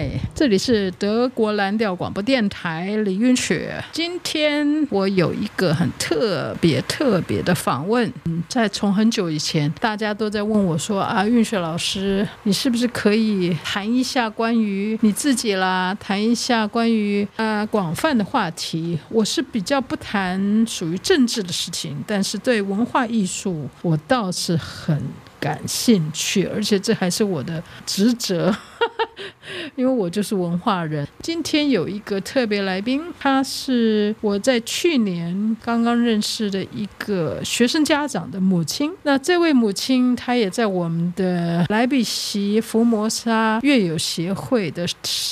嗨，这里是德国蓝调广播电台李韵雪。今天我有一个很特别的访问。在从很久以前，大家都在问我说啊，韵雪老师，你是不是可以谈一下关于你自己啦，谈一下关于广泛的话题。我是比较不谈属于政治的事情，但是对文化艺术我倒是很感兴趣，而且这还是我的职责因为我就是文化人。今天有一个特别来宾，他是我在去年刚刚认识的一个学生家长的母亲。那这位母亲她也在我们的莱比锡福摩沙乐友协会的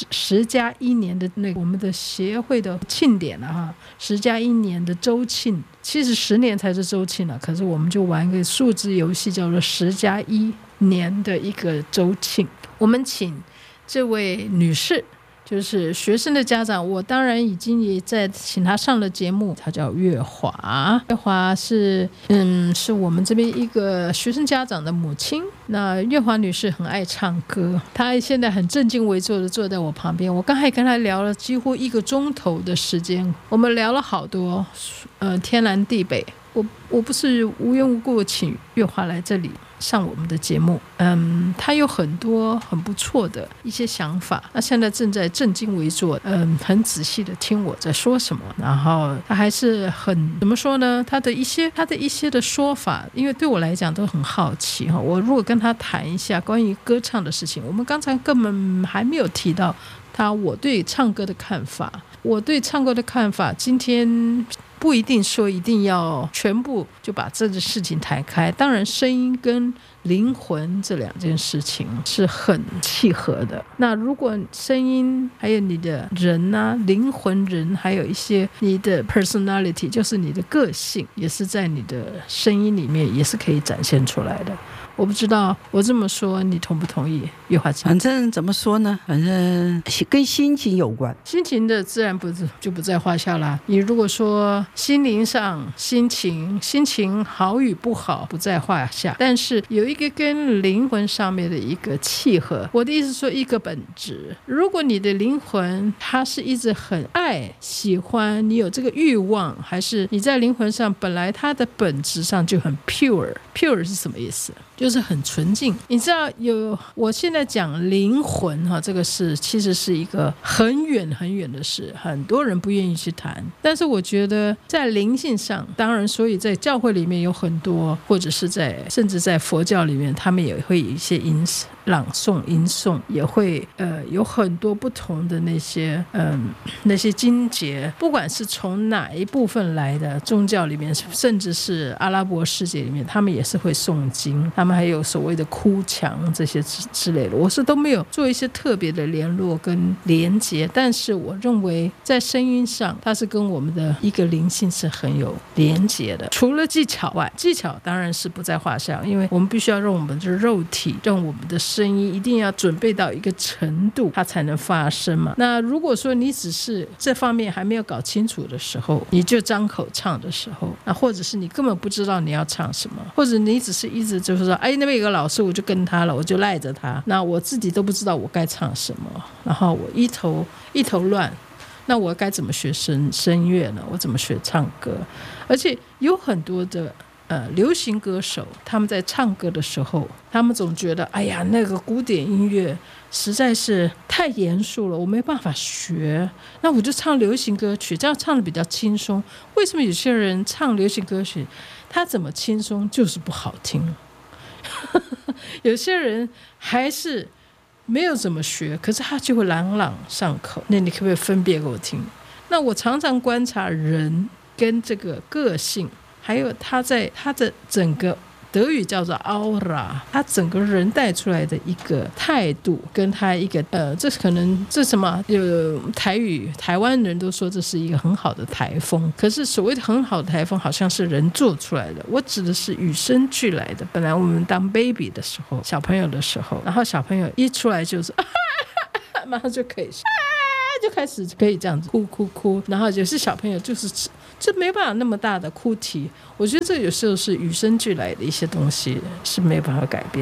10+1年的我们的协会的庆典了10+1年的周庆。其实10年才是周庆了，可是我们就玩一个数字游戏，叫做10+1年的一个周庆。我们请这位女士，就是学生的家长，我当然已经也在请她上了节目。她叫月华，月华是我们这边一个学生家长的母亲。那月华女士很爱唱歌，她现在很正襟危坐的坐在我旁边。我刚才跟她聊了几乎1个钟头的时间，我们聊了好多天南地北。我不是无缘无故请月华来这里上我们的节目，他有很多很不错的一些想法，那现在正在正襟危坐，很仔细的听我在说什么，然后他还是很怎么说呢？他的一些的说法，因为对我来讲都很好奇我如果跟他谈一下关于歌唱的事情，我们刚才根本还没有提到我对唱歌的看法。我对唱歌的看法，今天不一定说一定要全部就把这个事情抬开，当然声音跟灵魂这2件事情是很契合的。那如果声音还有你的人灵魂人，还有一些你的 personality， 就是你的个性，也是在你的声音里面也是可以展现出来的。我不知道我这么说你同不同意，月华姐？ 反正怎么说呢，反正跟心情有关， 心情的自然就不在话下啦。你如果说心灵上心情好与不好不在话下，但是有一个跟灵魂上面的一个契合。我的意思说一个本质，如果你的灵魂它是一直很爱喜欢，你有这个欲望，还是你在灵魂上本来它的本质上就很 pure 是什么意思？就是很纯净。你知道我现在讲灵魂这个事其实是一个很远的事，很多人不愿意去谈。但是我觉得在灵性上，当然所以在教会里面有很多，或者是甚至在佛教里面，他们也会有一些朗诵吟诵，也会有很多不同的那些经节，不管是从哪一部分来的宗教里面，甚至是阿拉伯世界里面，他们也是会诵经，他们还有所谓的哭墙这些之类的。我是都没有做一些特别的联络跟连结，但是我认为在声音上它是跟我们的一个灵性是很有连结的。除了技巧外，技巧当然是不在话下，因为我们必须要让我们的肉体，让我们的声音一定要准备到一个程度，它才能发声嘛。那如果说你只是这方面还没有搞清楚的时候，你就张口唱的时候，那或者是你根本不知道你要唱什么，或者你只是一直就是说那边有个老师我就跟他了，我就赖着他，那我自己都不知道我该唱什么，然后我一头乱，那我该怎么学声乐呢？我怎么学唱歌？而且有很多的流行歌手，他们在唱歌的时候，他们总觉得那个古典音乐实在是太严肃了，我没办法学，那我就唱流行歌曲，这样唱的比较轻松。为什么有些人唱流行歌曲他怎么轻松就是不好听有些人还是没有怎么学，可是他就会朗朗上口。那你可不可以分别给我听？那我常常观察人跟这个个性，还有他在他的整个德语叫做 aura， 他整个人带出来的一个态度，跟他一个这可能这什么台语台湾人都说这是一个很好的台风，可是所谓的很好的台风好像是人做出来的，我指的是与生俱来的。本来我们当 baby 的时候，小朋友的时候，然后小朋友一出来就是马上就可以就开始可以这样子哭，然后有些小朋友就是这没办法那么大的哭啼，我觉得这有时候是与生俱来的一些东西，是没有办法改变的。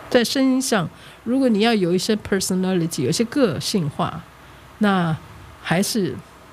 在声音上，如果你要有一些 personality， 有一些个性化，那还是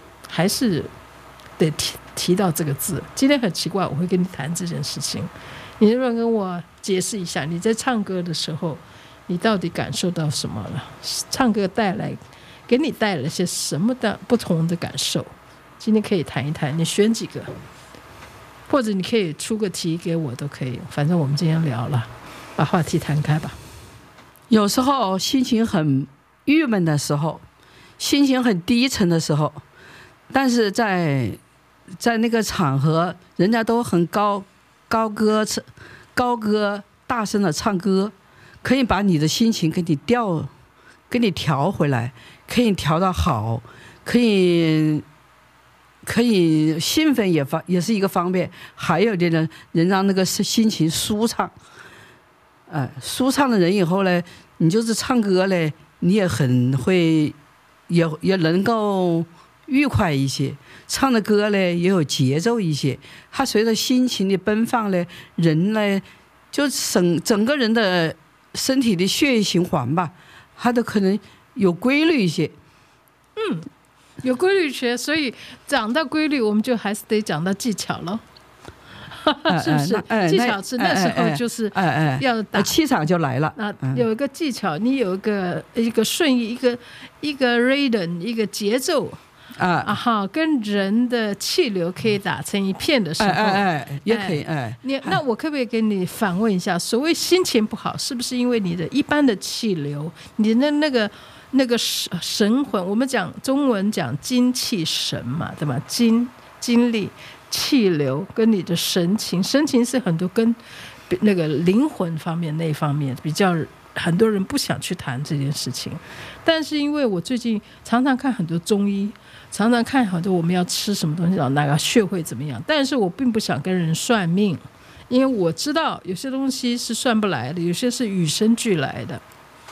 得提到这个字。今天很奇怪，我会跟你谈这件事情，你能不能跟我解释一下，你在唱歌的时候，你到底感受到什么了？唱歌给你带来些什么的不同的感受？今天可以谈一谈，你选几个，或者你可以出个题给我都可以，反正我们今天聊了，把话题谈开吧。 有时候心情很郁闷的时候，心情很低沉的时候，但是在那个场合，人家都很高歌大声的唱歌，可以把你的心情给你调回来，可以调到好，可以兴奋也是一个方面，还有的人让那个心情舒畅，舒畅的人以后呢，你就是唱歌呢，你也很会，也能够愉快一些，唱的歌呢也有节奏一些，它随着心情的奔放呢，人呢就整个人的身体的血液循环吧，它都可能有规律一些。 有规律学，所以讲到规律，我们就还是得讲到技巧了，是不是？技巧是那时候就是要打气场就来了。 那有一个技巧，你有一个顺意，一个 rhythm， 一个节奏跟人的气流可以打成一片的时候， 也可以。 那我可不可以给你反问一下，所谓心情不好，是不是因为你的一般的气流，你的那个神魂，我们讲中文讲精气神嘛，对吧？精力、气流跟你的神情是很多跟那个灵魂方面那方面比较，很多人不想去谈这件事情。但是因为我最近常常看很多中医，常常看很多我们要吃什么东西，哪个穴会怎么样，但是我并不想跟人算命，因为我知道有些东西是算不来的，有些是与生俱来的。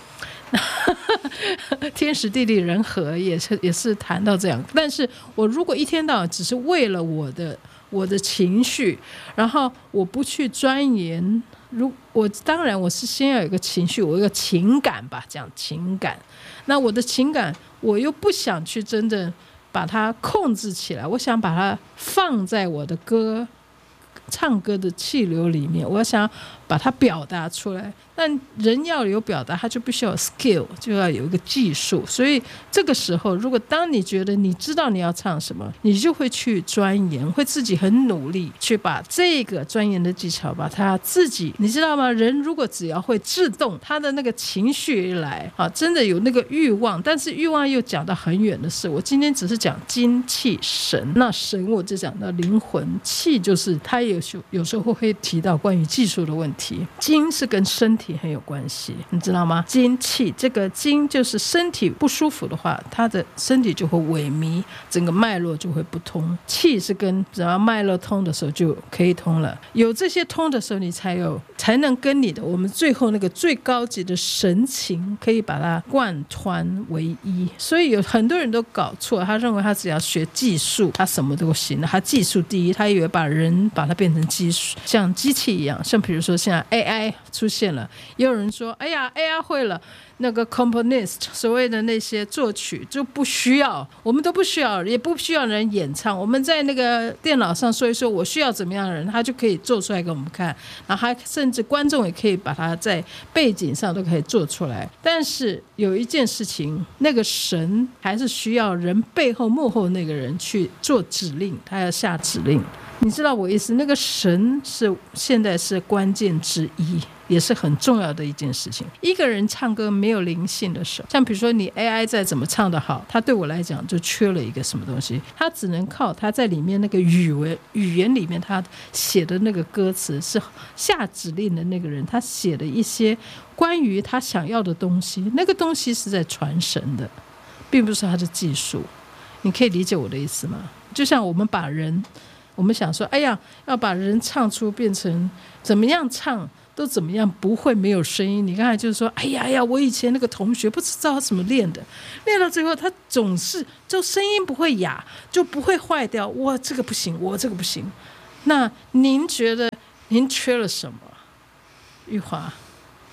天时地利人和也是谈到这样，但是我如果一天到晚只是为了我的情绪，然后我不去钻研，当然我是先要有一个情绪，我有一个情感吧，讲情感，那我的情感我又不想去真正把它控制起来，我想把它放在我的唱歌的气流里面，我想把它表达出来。但人要有表达，他就必须要有 skill， 就要有一个技术。所以这个时候，如果当你觉得你知道你要唱什么，你就会去钻研，会自己很努力去把这个钻研的技巧，把它自己，你知道吗？人如果只要会自动，他的那个情绪一来真的有那个欲望，但是欲望又讲到很远的事。我今天只是讲精气神，那神我就讲到灵魂，气就是他有时候会提到关于技术的问题。精是跟身体很有关系，你知道吗？精气，这个精就是身体不舒服的话，他的身体就会萎靡，整个脉络就会不通。气是跟只要脉络通的时候就可以通了，有这些通的时候，你才能跟你的我们最后那个最高级的神情可以把它贯穿为一。所以有很多人都搞错，他认为他只要学技术，他什么都行了，他技术第一，他以为把它变成技术，像机器一样。像比如说现在 AI 出现了，也有人说，哎呀 AI 会了，那个 componist 所谓的那些作曲就不需要，我们都不需要，也不需要人演唱，我们在那个电脑上说一说我需要怎么样的人，他就可以做出来给我们看，然后甚至观众也可以把它在背景上都可以做出来。但是有一件事情，那个神还是需要人背后幕后那个人去做指令，他要下指令。你知道我意思，那个神现在是关键之一，也是很重要的一件事情。一个人唱歌没有灵性的时候，像比如说你 AI 再怎么唱得好，他对我来讲就缺了一个什么东西，他只能靠他在里面那个语言里面他写的那个歌词，是下指令的那个人他写的一些关于他想要的东西，那个东西是在传神的，并不是他的技术。你可以理解我的意思吗？就像我们想说，哎呀，要把人唱出变成怎么样唱都怎么样不会没有声音。你刚才就是说，哎呀，我以前那个同学不知道他怎么练的，练到最后他总是就声音不会哑，就不会坏掉。我这个不行，我这个不行。那您觉得您缺了什么，玉华？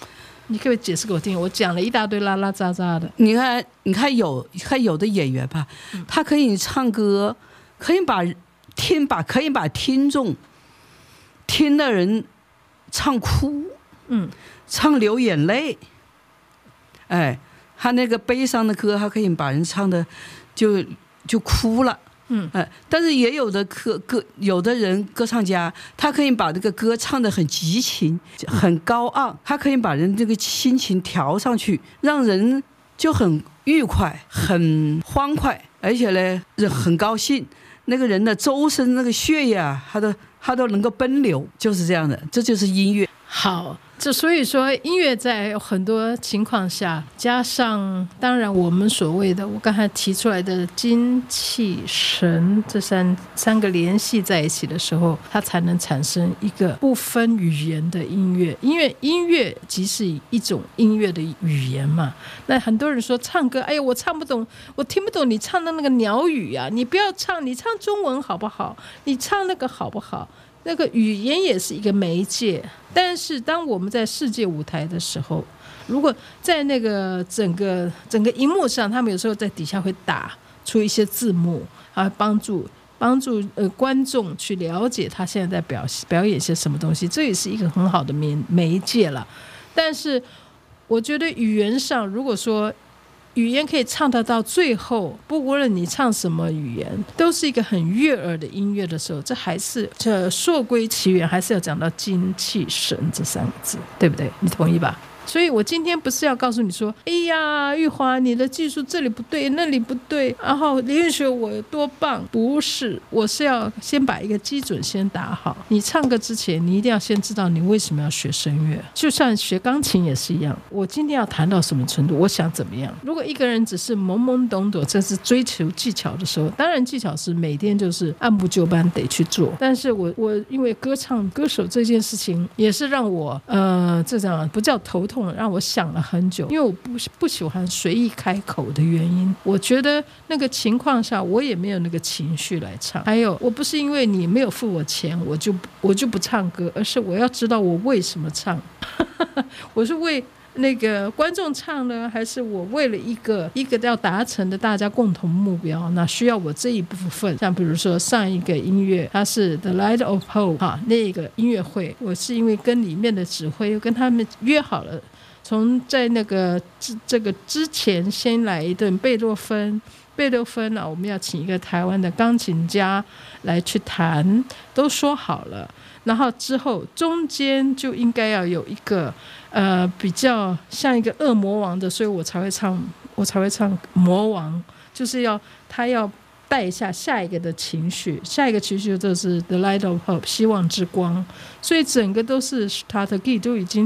你可不可以解释给我听？我讲了一大堆拉拉杂杂的。 你看有的演员吧，他可以唱歌，可以把听众听的人唱哭，唱流眼泪，哎，他那个悲伤的歌，他可以把人唱的就哭了。但是也有的有的人歌唱家，他可以把这个歌唱得很激情、很高昂，他可以把人这个心情调上去，让人就很愉快、很欢快，而且呢，很高兴。那个人的周身那个血液啊，他都能够奔流，就是这样的，这就是音乐。 好，所以说音乐在很多情况下，加上当然我们所谓的我刚才提出来的精气神这三个联系在一起的时候，它才能产生一个不分语言的音乐。音乐即是一种音乐的语言嘛。那很多人说唱歌，哎呀我唱不懂，我听不懂你唱的那个鸟语啊，你不要唱，你唱中文好不好，你唱那个好不好。那个语言也是一个媒介，但是当我们在世界舞台的时候，如果在那个整个荧幕上，他们有时候在底下会打出一些字幕啊，帮助观众去了解他现在在表演些什么东西，这也是一个很好的媒介了。但是我觉得语言上，如果说语言可以唱得到最后，不无论你唱什么语言，都是一个很悦耳的音乐的时候，这溯归其源，还是要讲到精气神这三个字，对不对？你同意吧？所以我今天不是要告诉你说，哎呀，玉华你的技术这里不对那里不对，然后李运学我有多棒，不是，我是要先把一个基准先打好。你唱歌之前，你一定要先知道你为什么要学声乐，就像学钢琴也是一样，我今天要弹到什么程度，我想怎么样。如果一个人只是懵懵懂懂，这是追求技巧的时候，当然技巧是每天就是按部就班得去做，但是我因为歌手这件事情也是让我这样不叫头痛，让我想了很久，因为我不喜欢随意开口的原因，我觉得那个情况下我也没有那个情绪来唱。还有，我不是因为你没有付我钱我就不唱歌，而是我要知道我为什么唱我是为那个观众唱呢，还是我为了一个要达成的大家共同目标，那需要我这一部分。像比如说上一个音乐，它是 The Light of Hope 那个音乐会，我是因为跟里面的指挥跟他们约好了，从在那个这个之前先来一顿贝多芬我们要请一个台湾的钢琴家来去弹，都说好了。然后之后中间就应该要有一个比较像一个恶魔王的，所以我才会唱魔王，就是他要带一下下一个的情绪，下一个情绪就是 The Light of Hope 希望之光，所以整个都是 strategy 都已经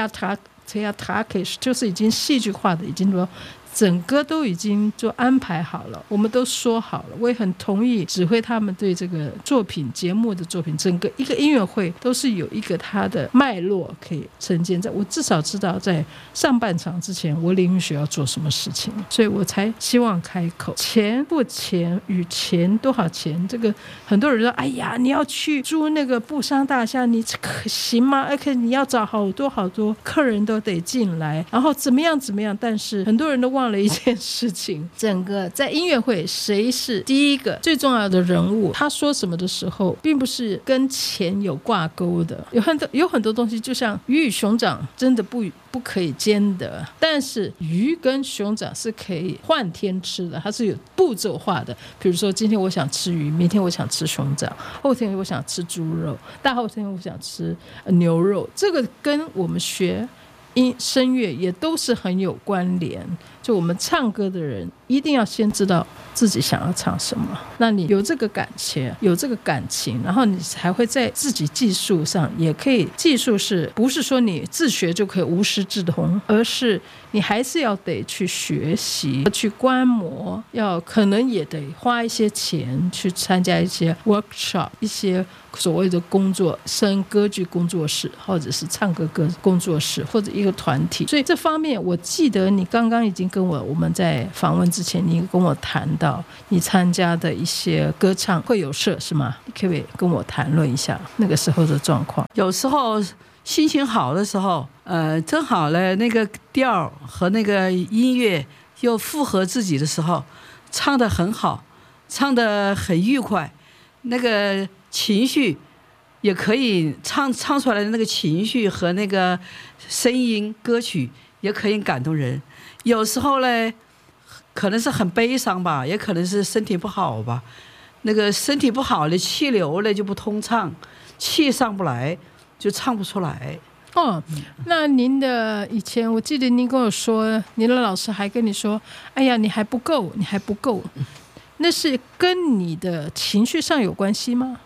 theatrical 就是已经戏剧化的，已经说整个都已经就安排好了，我们都说好了。我也很同意指挥他们对这个作品节目的作品，整个一个音乐会都是有一个它的脉络可以呈现在，我至少知道在上半场之前我林允学要做什么事情，所以我才希望开口。钱不钱与钱多少钱，这个很多人说，哎呀，你要去租那个布商大厦，你可行吗？而且你要找好多客人都得进来，然后怎么样，但是很多人都忘了一件事情，整个在音乐会谁是第一个最重要的人物，他说什么的时候并不是跟钱有挂钩的。有很多东西就像鱼与熊掌真的不可以兼得，但是鱼跟熊掌是可以换天吃的，它是有步骤化的。比如说今天我想吃鱼，明天我想吃熊掌，后天我想吃猪肉，大后天我想吃牛肉，这个跟我们学声乐也都是很有关联。就我们唱歌的人一定要先知道自己想要唱什么，那你有这个感情，然后你才会在自己技术上也可以，技术是不是说你自学就可以无师自通，而是你还是要得去学习，去观摩，可能也得花一些钱去参加一些 workshop， 一些所谓的歌剧工作室，或者是唱歌工作室，或者一个团体。所以这方面我记得你刚刚已经跟我们在访问之前你跟我谈到你参加的一些歌唱会友社是吗？你可不可以跟我谈论一下那个时候的状况？ 有时候心情好的时候，正好呢那个调和那个音乐又符合自己的时候，唱得很好，唱得很愉快，那个情绪也可以唱出来的那个情绪和那个声音歌曲也可以感动人。有时候呢，可能是很悲伤吧，也可能是身体不好吧。那个身体不好的气流呢就不通畅，气上不来就唱不出来。 哦，那您的以前我记得您跟我说，您的老师还跟你说，哎呀，你还不够，你还不够。那是跟你的情绪上有关系吗？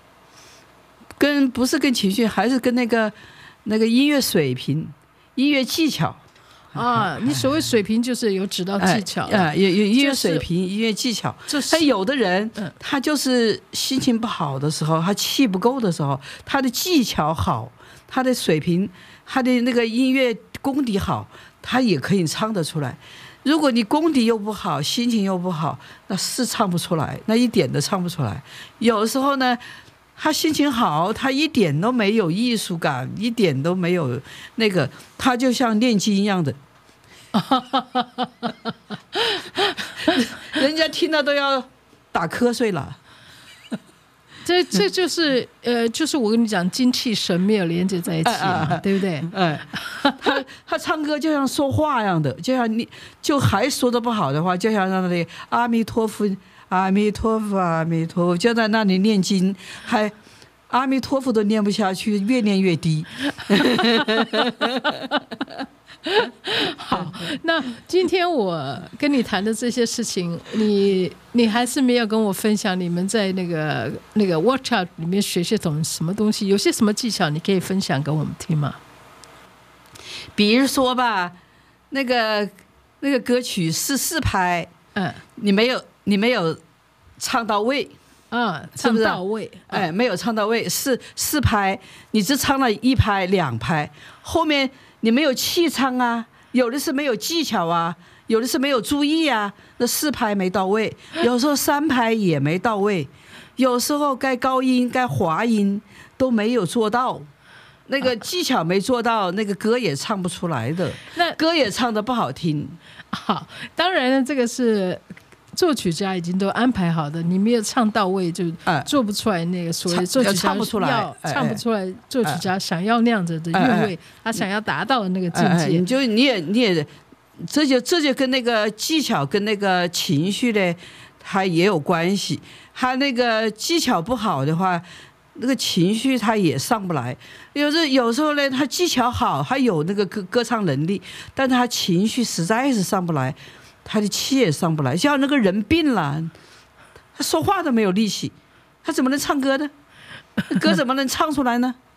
不是跟情绪，还是跟那个音乐水平、音乐技巧。 你所谓水平就是有指导技巧， 有音乐水平、音乐技巧。他有的人，他就是心情不好的时候，他气不够的时候，他的技巧好，他的水平，他的那个音乐功底好，他也可以唱得出来。如果你功底又不好，心情又不好，那是唱不出来，那一点都唱不出来。有时候呢，他心情好，他一点都没有艺术感，一点都没有那个，他就像念经一样的。人家听到都要打瞌睡了。 这就是就是我跟你讲，精气神没有连接在一起嘛，对不对？ 他唱歌就像说话一样的，就像你就还说的不好的话，就像那里阿弥陀佛，阿弥陀佛，阿弥陀佛，就在那里念经，还阿弥陀佛都念不下去，越念越低。 好，那今天我跟你谈的这些事情，你还是没有跟我分享你们在那个 workshop 里面学些什么东西，有些什么技巧你可以分享给我们听吗？ 比如说吧，那个歌曲是4拍，你没有唱到位。 唱到位， 没有唱到位，是4拍，你只唱了1拍2拍，后面你没有气唱啊，有的是没有技巧啊，有的是没有注意啊，那4拍没到位，有时候3拍也没到位，有时候该高音该滑音都没有做到，那个技巧没做到，那个歌也唱不出来的，那歌也唱得不好听。 好，当然了，这个是作曲家已经都安排好的，你没有唱到位就做不出来那个所谓作曲家唱不出来， 作曲家想要那样子的韵味，他想要达到的那个境界。 你也这就跟那个技巧跟那个情绪呢，它也有关系。他那个技巧不好的话，那个情绪他也上不来。有时候呢，他技巧好，他有那个歌唱能力，但他情绪实在是上不来。他的气也上不来，像那个人病了，他说话都没有力气，他怎么能唱歌呢？歌怎么能唱出来呢？